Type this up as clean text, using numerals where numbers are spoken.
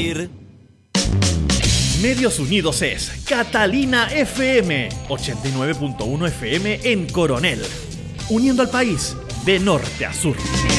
reír. Medios Unidos es Catalina FM, 89.1 FM en Coronel, uniendo al país de norte a sur.